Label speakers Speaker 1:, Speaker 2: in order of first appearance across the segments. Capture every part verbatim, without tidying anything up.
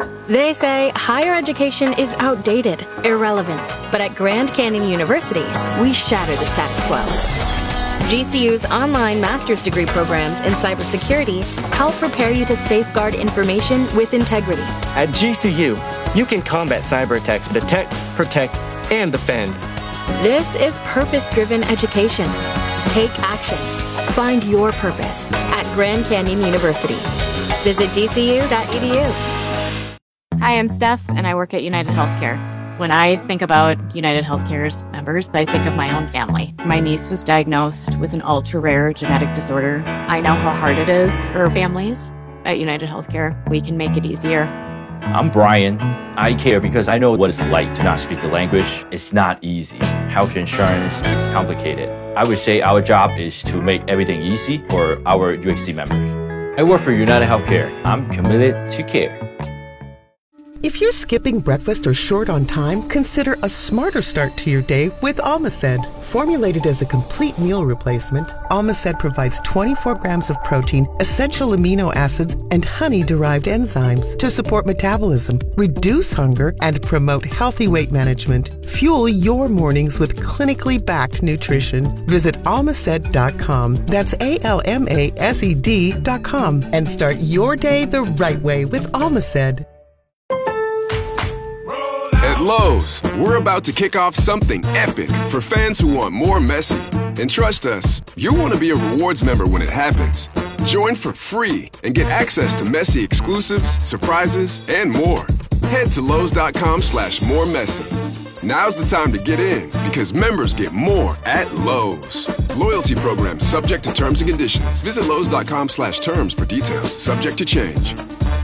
Speaker 1: They say higher education is outdated, irrelevant, but at Grand Canyon University, we shatter the status quo. G C U's online master's degree programs in cybersecurity help prepare you to safeguard information with integrity.
Speaker 2: At G C U, you can combat cyber attacks, detect, protect, and defend.
Speaker 1: This is purpose-driven education. Take action. Find your purpose at Grand Canyon University. Visit G C U dot E D U.
Speaker 3: Hi, I'm Steph, and I work at United Healthcare. When I think about United Healthcare's members, I think of my own family. My niece was diagnosed with an ultra-rare genetic disorder. I know how hard it is for families. At United Healthcare, we can make it easier.
Speaker 4: I'm Brian. I care because I know what it's like to not speak the language. It's not easy. Health insurance is complicated. I would say our job is to make everything easy for our U H C members. I work for United Healthcare. I'm committed to care.
Speaker 5: If you're skipping breakfast or short on time, consider a smarter start to your day with Almaced. Formulated as a complete meal replacement, Almaced provides twenty-four grams of protein, essential amino acids, and honey-derived enzymes to support metabolism, reduce hunger, and promote healthy weight management. Fuel your mornings with clinically backed nutrition. Visit almaced dot com. That's A L M A S E D dot com and start your day the right way with Almaced.
Speaker 6: At Lowe's, we're about to kick off something epic for fans who want more Messi. And trust us, you'll want to be a rewards member when it happens. Join for free and get access to Messi exclusives, surprises, and more. Head to Lowe's dot com slash more Messi. Now's the time to get in because members get more at Lowe's. Loyalty program subject to terms and conditions. Visit Lowe's dot com slash terms for details. Subject to change.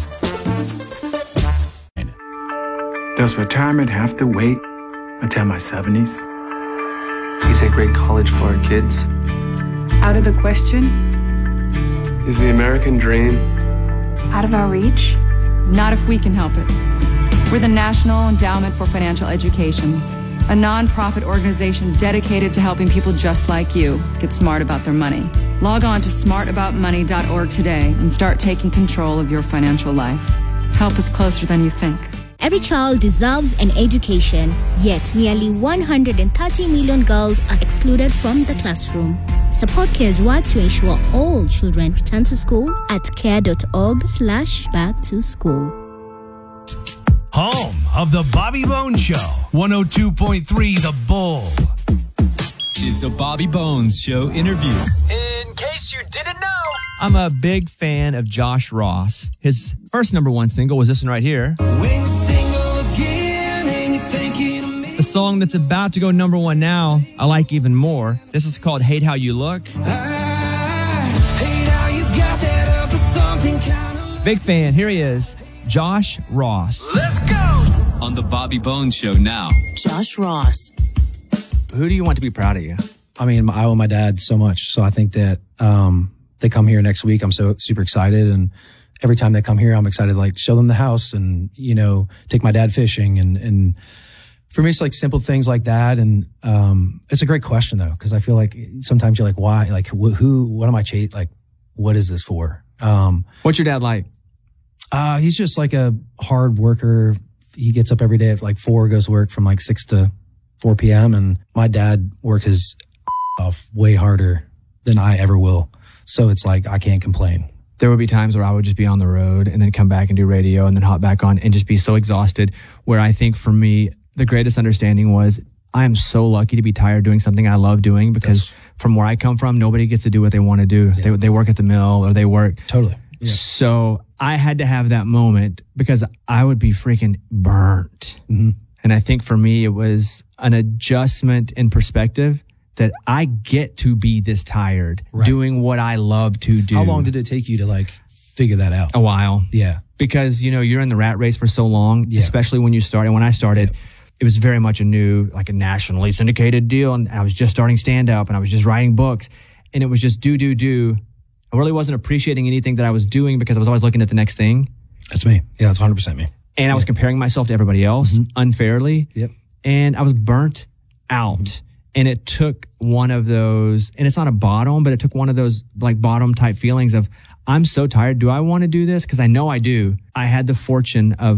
Speaker 7: Does retirement have to wait until my seventies? Is a great college for our kids?
Speaker 8: Out of the question?
Speaker 7: Is the American dream
Speaker 8: out of our reach? Not if we can help it. We're the National Endowment for Financial Education, a nonprofit organization dedicated to helping people just like you get smart about their money. Log on to smart about money dot org today and start taking control of your financial life. Help is closer than you think.
Speaker 9: Every child deserves an education, yet nearly one hundred thirty million girls are excluded from the classroom. Support Care's work to ensure all children return to school at care.org slash back to school.
Speaker 10: Home of the Bobby Bones Show, one oh two point three The Bull.
Speaker 11: It's a Bobby Bones Show interview.
Speaker 10: In case you didn't know,
Speaker 12: I'm a big fan of Josh Ross. His first number one single was this one right here. The song that's about to go number one now, I like even more. This is called Hate How You Look. Big fan. Here he is, Josh Ross.
Speaker 10: Let's go!
Speaker 11: On the Bobby Bones Show now.
Speaker 13: Josh Ross.
Speaker 12: Who do you want to be proud of you?
Speaker 14: I mean, I owe my dad so much. So I think that um, they come here next week. I'm so super excited. And every time they come here, I'm excited to like show them the house and, you know, take my dad fishing. And, and for me, it's like simple things like that. And um, it's a great question, though, because I feel like sometimes you're like, why? Like, wh- who, what am I chasing? Like, what is this for? Um,
Speaker 12: What's your dad like?
Speaker 14: Uh, he's just like a hard worker. He gets up every day at like four, goes to work from like six to four p.m. And my dad worked his off way harder than I ever will. So it's like, I can't complain.
Speaker 12: There would be times where I would just be on the road and then come back and do radio and then hop back on and just be so exhausted, where I think for me, the greatest understanding was I am so lucky to be tired doing something I love doing, because That's, from where I come from, nobody gets to do what they want to do. Yeah. They, they work at the mill or they work.
Speaker 14: Totally. Yeah.
Speaker 12: So I had to have that moment because I would be freaking burnt.
Speaker 14: Mm-hmm.
Speaker 12: And I think for me, it was an adjustment in perspective that I get to be this tired right. doing what I love to do.
Speaker 14: How long did it take you to like figure that out?
Speaker 12: A while.
Speaker 14: Yeah.
Speaker 12: Because, you know, you're in the rat race for so long, yeah. especially when you start. And when I started, yeah. it was very much a new, like a nationally syndicated deal. And I was just starting stand up and I was just writing books, and it was just do, do, do. I really wasn't appreciating anything that I was doing because I was always looking at the next thing.
Speaker 14: That's me. Yeah, that's one hundred percent me.
Speaker 12: And
Speaker 14: yeah.
Speaker 12: I was comparing myself to everybody else mm-hmm. unfairly.
Speaker 14: Yep.
Speaker 12: And I was burnt out. Mm-hmm. And it took one of those, and it's not a bottom, but it took one of those like bottom type feelings of, I'm so tired. Do I want to do this? Because I know I do. I had the fortune of